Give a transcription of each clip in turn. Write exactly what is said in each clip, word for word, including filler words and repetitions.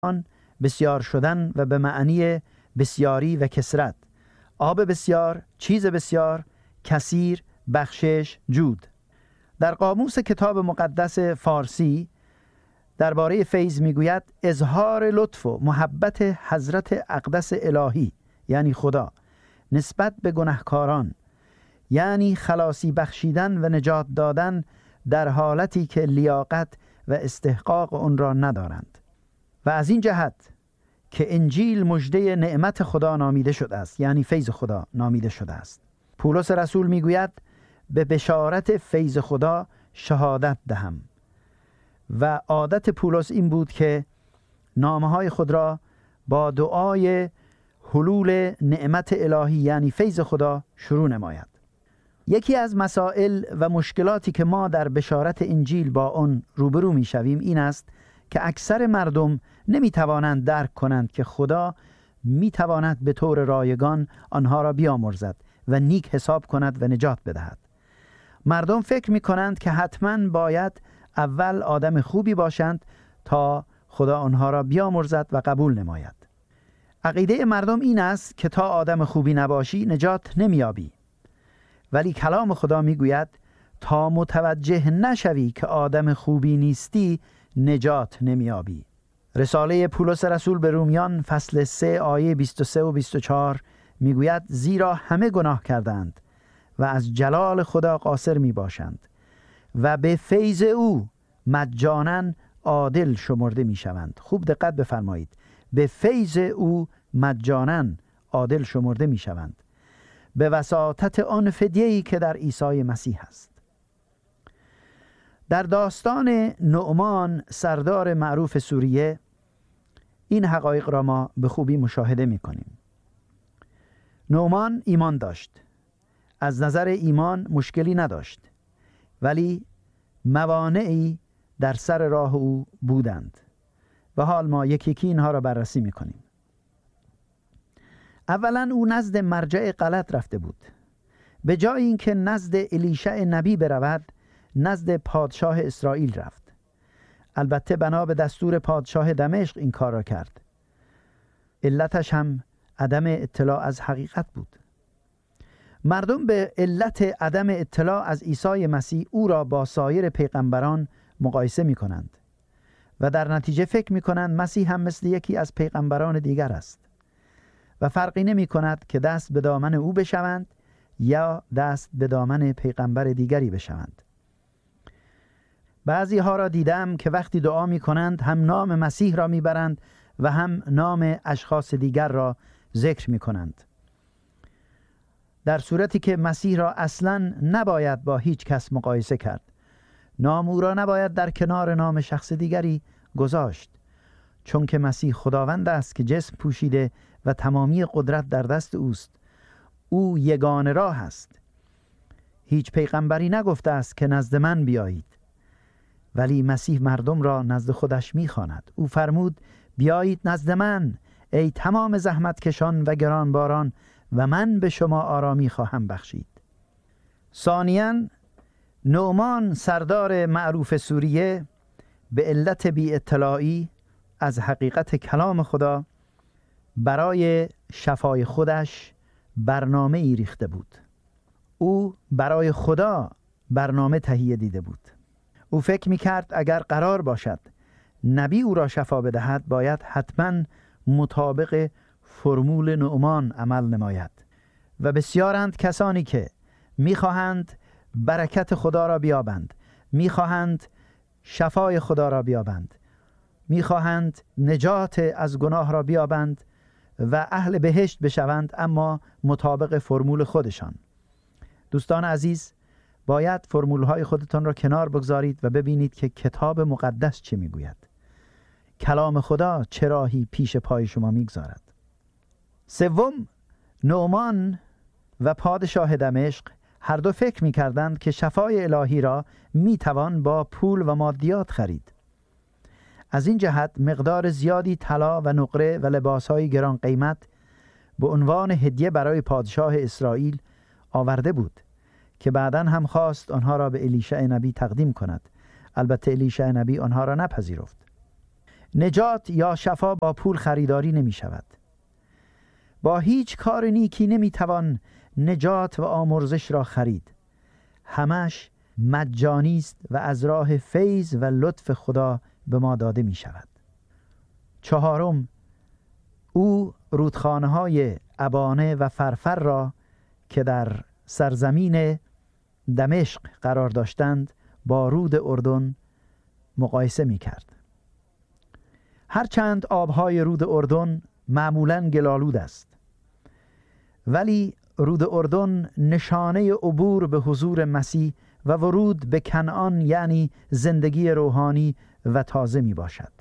بسیار شدن و به معنی بسیاری و کثرت. آب بسیار، چیز بسیار، کثیر، بخشش، جود. در قاموس کتاب مقدس فارسی درباره فیض میگوید اظهار لطف و محبت حضرت اقدس الهی یعنی خدا نسبت به گناهکاران، یعنی خلاصی بخشیدن و نجات دادن در حالتی که لیاقت و استحقاق اون را ندارند. و از این جهت که انجیل مژده نعمت خدا نامیده شده است، یعنی فیض خدا نامیده شده است. پولس رسول میگوید به بشارت فیض خدا شهادت دهم. و عادت پولس این بود که نامه‌های خود را با دعای حلول نعمت الهی یعنی فیض خدا شروع نماید. یکی از مسائل و مشکلاتی که ما در بشارت انجیل با آن روبرو می‌شویم این است که اکثر مردم نمی‌توانند درک کنند که خدا می‌تواند به طور رایگان آنها را بیامرزد و نیک حساب کند و نجات بدهد. مردم فکر می‌کنند که حتماً باید اول آدم خوبی باشند تا خدا آنها را بیامرزد و قبول نماید. عقیده مردم این است که تا آدم خوبی نباشی نجات نمیابی. ولی کلام خدا میگوید تا متوجه نشوی که آدم خوبی نیستی نجات نمیابی. رساله پولس رسول به رومیان فصل سه آیه بیست و سه و بیست و چهار میگوید زیرا همه گناه کردند و از جلال خدا قاصر میباشند و به فیض او مجانا عادل شمرده میشوند. خوب دقت بفرمایید، به فیض او مجانا عادل شمرده میشوند به وساطت آن فدیه‌ای که در عیسی مسیح است. در داستان نعمان سردار معروف سوریه این حقایق را ما به خوبی مشاهده میکنیم. نعمان ایمان داشت، از نظر ایمان مشکلی نداشت، ولی موانعی در سر راه او بودند و حال ما یکی یکی اینها را بررسی میکنیم. اولا او نزد مرجع غلط رفته بود. به جای اینکه نزد الیشع نبی برود نزد پادشاه اسرائیل رفت. البته بنا به دستور پادشاه دمشق این کار را کرد. علتش هم عدم اطلاع از حقیقت بود. مردم به علت عدم اطلاع از عیسی مسیح او را با سایر پیغمبران مقایسه می کنند و در نتیجه فکر می کنند مسیح هم مثل یکی از پیغمبران دیگر است و فرقی نمی کند که دست به دامن او بشوند یا دست به دامن پیغمبر دیگری بشوند. بعضی ها را دیدم که وقتی دعا می کنند هم نام مسیح را می برند و هم نام اشخاص دیگر را ذکر می کنند، در صورتی که مسیح را اصلاً نباید با هیچ کس مقایسه کرد. نام او را نباید در کنار نام شخص دیگری گذاشت، چون که مسیح خداوند است که جسم پوشیده و تمامی قدرت در دست اوست. او یگانه راه است. هیچ پیغمبری نگفته است که نزد من بیایید، ولی مسیح مردم را نزد خودش می‌خواند. او فرمود بیایید نزد من ای تمام زحمتکشان و گرانباران و من به شما آرامی خواهم بخشید. ثانیاً نعمان سردار معروف سوریه به علت بی اطلاعی از حقیقت کلام خدا برای شفای خودش برنامه ای ریخته بود. او برای خدا برنامه تهیه دیده بود. او فکر می‌کرد اگر قرار باشد نبی او را شفا بدهد باید حتماً مطابق فرمول نعمان عمل نماید. و بسیارند کسانی که می‌خواهند برکت خدا را بیابند، می‌خواهند شفای خدا را بیابند، می‌خواهند نجات از گناه را بیابند و اهل بهشت بشوند، اما مطابق فرمول خودشان. دوستان عزیز، باید فرمول‌های خودتان را کنار بگذارید و ببینید که کتاب مقدس چه می‌گوید. کلام خدا چه راهی پیش پای شما می‌گذارد. سوم، نعمان و پادشاه دمشق هر دو فکر می‌کردند که شفای الهی را می‌توان با پول و مادیات خرید. از این جهت مقدار زیادی طلا و نقره و لباس‌های گران قیمت به عنوان هدیه برای پادشاه اسرائیل آورده بود که بعداً هم خواست آنها را به الیشع نبی تقدیم کند. البته الیشع نبی آنها را نپذیرفت. نجات یا شفا با پول خریداری نمی شود. با هیچ کار نیکی نمی توان نجات و آمرزش را خرید. همش مجانی است و از راه فیض و لطف خدا به ما داده می شود. چهارم، او رودخانه های ابانه و فرفر را که در سرزمین دمشق قرار داشتند با رود اردن مقایسه می کرد. هرچند آبهای رود اردن معمولاً گلالود است، ولی رود اردن نشانه عبور به حضور مسیح و ورود به کنعان یعنی زندگی روحانی و تازه می باشد.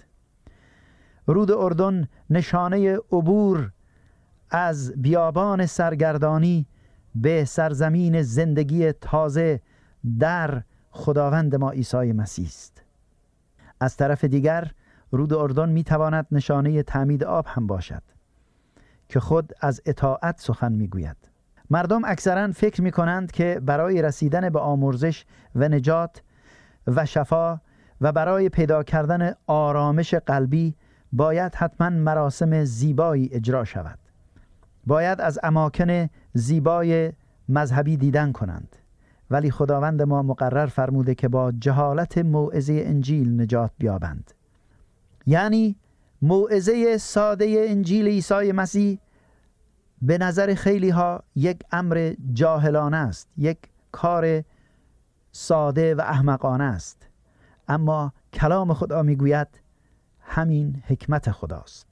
رود اردن نشانه عبور از بیابان سرگردانی به سرزمین زندگی تازه در خداوند ما عیسی مسیح است. از طرف دیگر رود اردن می تواند نشانه تعمید آب هم باشد که خود از اطاعت سخن می گوید. مردم اکثرا فکر می کنند که برای رسیدن به آمرزش و نجات و شفا و برای پیدا کردن آرامش قلبی باید حتما مراسم زیبایی اجرا شود. باید از اماکن زیبای مذهبی دیدن کنند. ولی خداوند ما مقرر فرموده که با جهالت موعظه انجیل نجات بیابند. یعنی موعظه ساده انجیل عیسی مسیح به نظر خیلی ها یک امر جاهلانه است، یک کار ساده و احمقانه است، اما کلام خدا میگوید همین حکمت خداست.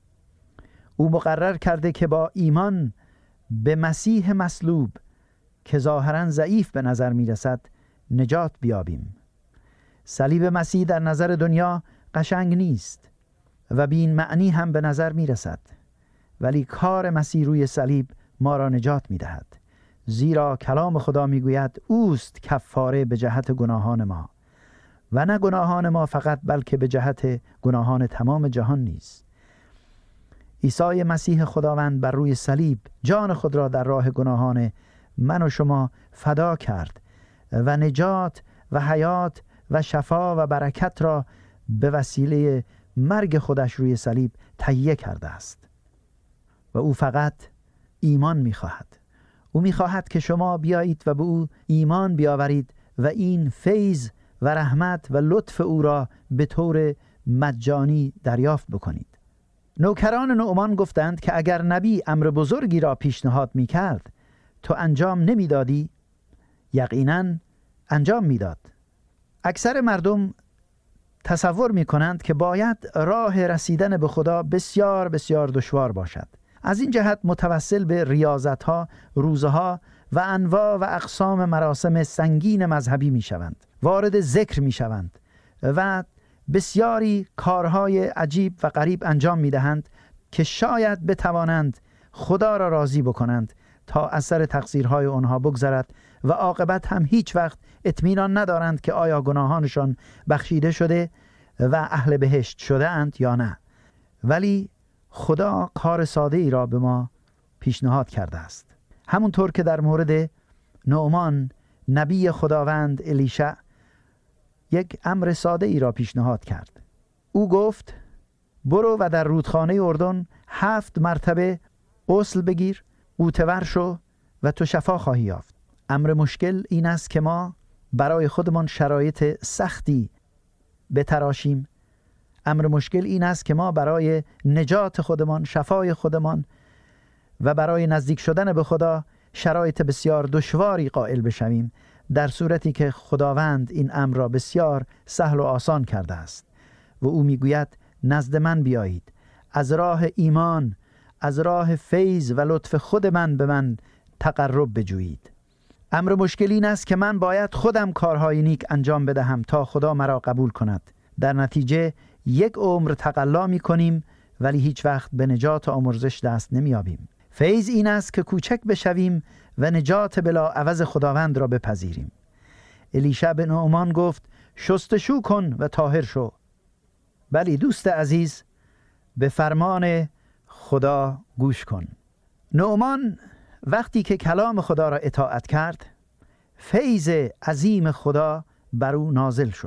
او مقرر کرده که با ایمان به مسیح مصلوب که ظاهراً ضعیف به نظر میرسد نجات بیابیم. صلیب مسیح در نظر دنیا قشنگ نیست و بین معنی هم به نظر میرسد، ولی کار مسیح روی صلیب ما را نجات میدهد، زیرا کلام خدا میگوید اوست کفاره به جهت گناهان ما و نه گناهان ما فقط بلکه به جهت گناهان تمام جهان نیز. عیسی مسیح خداوند بر روی صلیب جان خود را در راه گناهان من و شما فدا کرد و نجات و حیات و شفا و برکت را به وسیله مرگ خودش روی صلیب تهیه کرده است. و او فقط ایمان می‌خواهد. او می‌خواهد که شما بیایید و به او ایمان بیاورید و این فیض و رحمت و لطف او را به طور مجانی دریافت بکنید. نوکران نعمان گفتند که اگر نبی امر بزرگی را پیشنهاد می‌کرد تو انجام نمی‌دادی؟ یقیناً انجام می‌داد. اکثر مردم تصور می‌کنند که باید راه رسیدن به خدا بسیار بسیار دشوار باشد. از این جهت متوسل به ریاضت‌ها، روزه‌ها و انواع و اقسام مراسم سنگین مذهبی می‌شوند. وارد ذکر می‌شوند و بسیاری کارهای عجیب و غریب انجام می‌دهند که شاید بتوانند خدا را راضی بکنند تا اثر تقصیرهای آنها بگذرد و عاقبت هم هیچ وقت اطمینان ندارند که آیا گناهانشان بخشیده شده و اهل بهشت شده اند یا نه. ولی خدا کار ساده ای را به ما پیشنهاد کرده است. همونطور که در مورد نعمان نبی خداوند الیشع یک امر ساده ای را پیشنهاد کرد. او گفت برو و در رودخانه اردن هفت مرتبه غسل بگیر، غوطه‌ور شو و تو شفا خواهی یافت. امر مشکل این است که ما برای خودمان شرایط سختی بتراشیم. امر مشکل این است که ما برای نجات خودمان، شفای خودمان و برای نزدیک شدن به خدا شرایط بسیار دشواری قائل بشویم، در صورتی که خداوند این امر را بسیار سهل و آسان کرده است و او میگوید نزد من بیایید، از راه ایمان، از راه فیض و لطف خود من به من تقرب بجویید. امر مشکل این است که من باید خودم کارهای نیک انجام بدهم تا خدا مرا قبول کند. در نتیجه یک عمر تقلا می کنیم ولی هیچ وقت به نجات و آمرزش دست نمیابیم. فیض این است که کوچک بشویم و نجات بلا عوض خداوند را بپذیریم. الیشع به نعمان گفت شستشو کن و طاهر شو. بلی دوست عزیز، به فرمان خدا گوش کن. نعمان وقتی که کلام خدا را اطاعت کرد، فیض عظیم خدا بر او نازل شد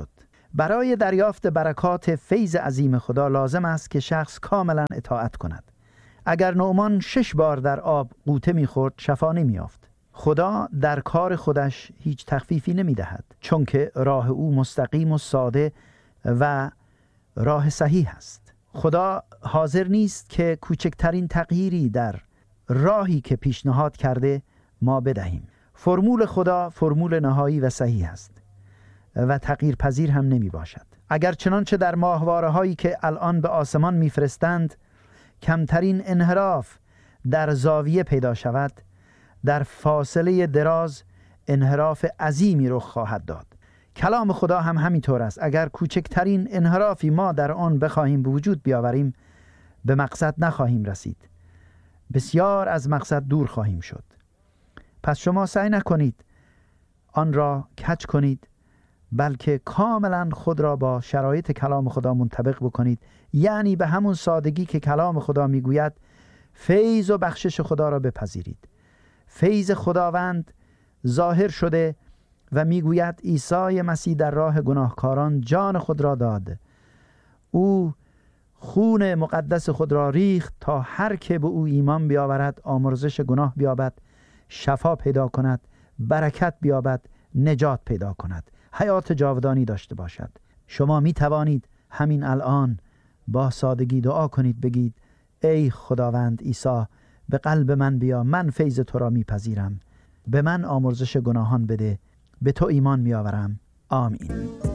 برای دریافت برکات فیض عظیم خدا لازم است که شخص کاملا اطاعت کند. اگر نعمان شش بار در آب غوطه می‌خورد شفا نمی‌یافت. خدا در کار خودش هیچ تخفیفی نمی‌دهد، چون که راه او مستقیم و ساده و راه صحیح است. خدا حاضر نیست که کوچکترین تغییری در راهی که پیشنهاد کرده ما بدهیم. فرمول خدا فرمول نهایی و صحیح است و تغییر پذیر هم نمی باشد. اگر چنانچه در ماهواره هایی که الان به آسمان میفرستند کمترین انحراف در زاویه پیدا شود، در فاصله دراز انحراف عظیمی رخ خواهد داد. کلام خدا هم همینطور است. اگر کوچکترین انحرافی ما در آن بخواهیم به وجود بیاوریم، به مقصد نخواهیم رسید. بسیار از مقصد دور خواهیم شد. پس شما سعی نکنید آن را کج کنید، بلکه کاملا خود را با شرایط کلام خدا منطبق بکنید. یعنی به همون سادگی که کلام خدا میگوید فیض و بخشش خدا را بپذیرید. فیض خداوند ظاهر شده و میگوید عیسی مسیح در راه گناهکاران جان خود را داد. او خون مقدس خود را ریخت تا هر که به او ایمان بیاورد آمرزش گناه بیابد، شفا پیدا کند، برکت بیابد، نجات پیدا کند، حیات جاودانی داشته باشد. شما می توانید همین الان با سادگی دعا کنید، بگید ای خداوند عیسی به قلب من بیا، من فیض تو را میپذیرم، به من آمرزش گناهان بده، به تو ایمان میآورم. آمین.